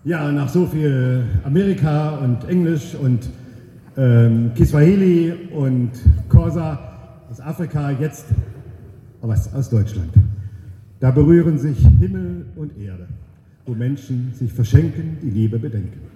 Ja, nach so viel Amerika und Englisch und Kiswahili und Xhosa aus Afrika, jetzt was aus Deutschland. Da berühren sich Himmel und Erde, wo Menschen sich verschenken, die Liebe bedenken.